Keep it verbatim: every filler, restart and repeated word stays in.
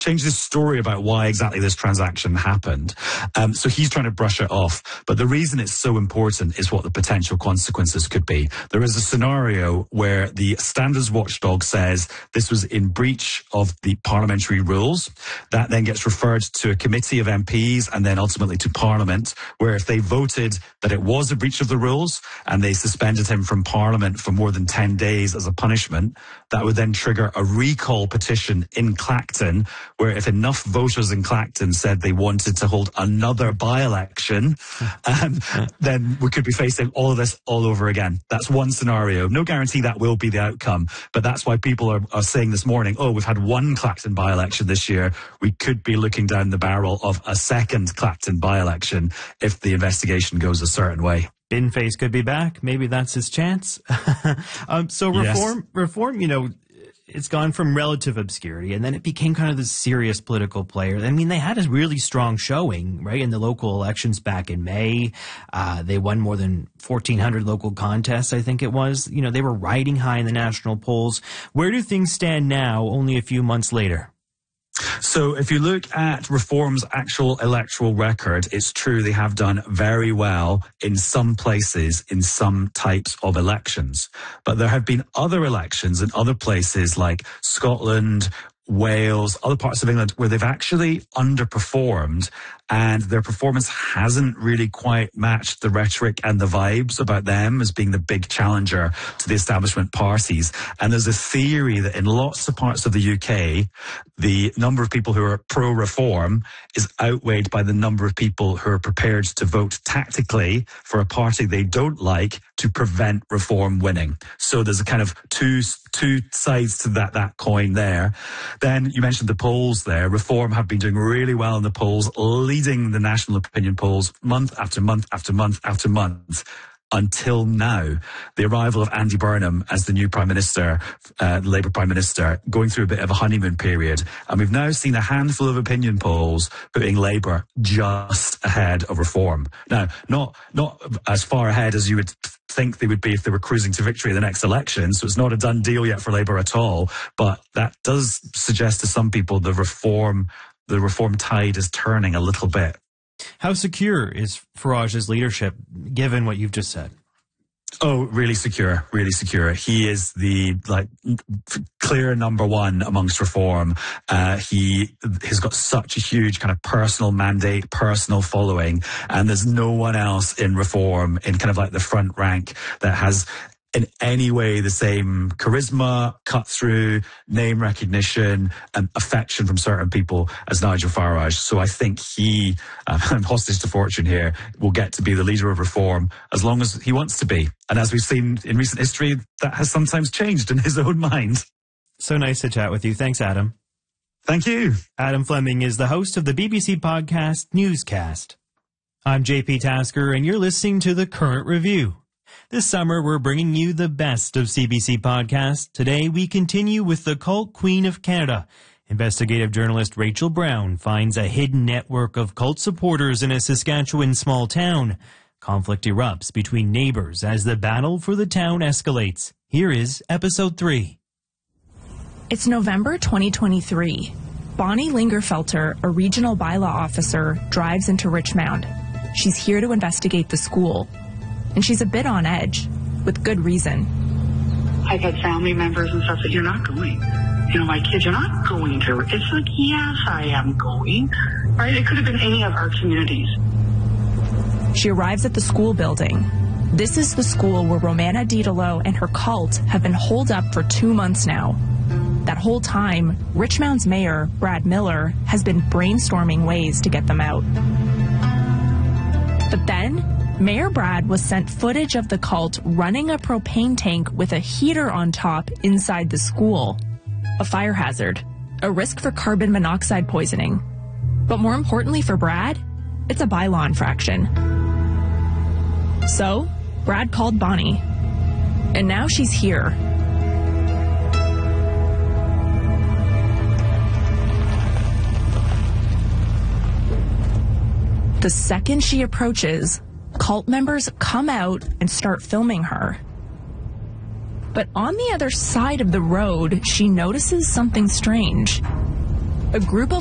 change this story about why exactly this transaction happened. Um, so he's trying to brush it off. But the reason it's so important is what the potential consequences could be. There is a scenario where the standards watchdog says this was in breach of the parliamentary rules. That then gets referred to a committee of M Ps and then ultimately to Parliament, where if they voted that it was a breach of the rules and they suspended him from Parliament for more than ten days as a punishment, that would then trigger a recall petition in Clacton, where if enough voters in Clacton said they wanted to hold another by-election, um, then we could be facing all of this all over again. That's one scenario. No guarantee that will be the outcome, but that's why people are, are saying this morning, oh, we've had one Clacton by-election this year. We could be looking down the barrel of a second Clacton by-election if the investigation goes a certain way. Binface could be back. Maybe that's his chance. um, so reform, yes. reform, you know, it's gone from relative obscurity, and then it became kind of this serious political player. I mean, they had a really strong showing, right, in the local elections back in May. Uh, they won more than fourteen hundred local contests, I think it was. You know, they were riding high in the national polls. Where do things stand now, only a few months later? So if you look at Reform's actual electoral record, it's true they have done very well in some places, in some types of elections. But there have been other elections in other places like Scotland, Wales, other parts of England, where they've actually underperformed and their performance hasn't really quite matched the rhetoric and the vibes about them as being the big challenger to the establishment parties. And there's a theory that in lots of parts of the U K, the number of people who are pro-reform is outweighed by the number of people who are prepared to vote tactically for a party they don't like to prevent reform winning. So there's a kind of two two sides to that, that coin there. Then you mentioned the polls there. Reform have been doing really well in the polls, leading the national opinion polls month after month after month after month. Until now, the arrival of Andy Burnham as the new Prime Minister, uh, the Labour Prime Minister, going through a bit of a honeymoon period. And we've now seen a handful of opinion polls putting Labour just ahead of Reform. Now, not not as far ahead as you would think they would be if they were cruising to victory in the next election. So it's not a done deal yet for Labour at all. But that does suggest to some people the Reform, the Reform tide is turning a little bit. How secure is Farage's leadership, given what you've just said? Oh, really secure, really secure. He is the like clear number one amongst Reform. Uh, he has got such a huge kind of personal mandate, personal following, and there's no one else in Reform in kind of like the front rank that has in any way the same charisma, cut through, name recognition, and affection from certain people as Nigel Farage. So I think he, uh, I'm hostage to fortune here, will get to be the leader of Reform as long as he wants to be. And as we've seen in recent history, that has sometimes changed in his own mind. So nice to chat with you. Thanks, Adam. Thank you. Adam Fleming is the host of the B B C podcast Newscast. I'm J P Tasker, and you're listening to The Current Review. This summer, we're bringing you the best of C B C podcasts. Today, we continue with the cult queen of Canada. Investigative journalist Rachel Brown finds a hidden network of cult supporters in a Saskatchewan small town. Conflict erupts between neighbors as the battle for the town escalates. Here is episode three. It's November twenty twenty-three. Bonnie Lingerfelter, a regional bylaw officer, drives into Richmond. She's here to investigate the school. And she's a bit on edge, with good reason. I've had family members and stuff that you're not going. You know, my kids, you're not going to. It's like, yes, I am going. Right? It could have been any of our communities. She arrives at the school building. This is the school where Romana Didelot and her cult have been holed up for two months now. That whole time, Richmond's mayor, Brad Miller, has been brainstorming ways to get them out. But then, Mayor Brad was sent footage of the cult running a propane tank with a heater on top inside the school. A fire hazard, a risk for carbon monoxide poisoning. But more importantly for Brad, it's a bylaw infraction. So, Brad called Bonnie. And now she's here. The second she approaches, cult members come out and start filming her. But on the other side of the road, she notices something strange. A group of